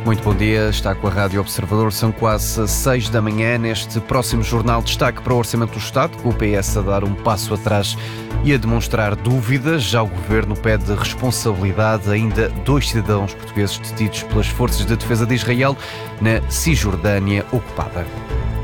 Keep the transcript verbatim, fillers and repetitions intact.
Muito bom dia, está com a Rádio Observador, são quase seis da manhã. Neste próximo jornal, destaque para o Orçamento do Estado, com o P S a dar um passo atrás e a demonstrar dúvidas. Já o Governo pede responsabilidade a ainda dois cidadãos portugueses detidos pelas forças de defesa de Israel na Cisjordânia ocupada.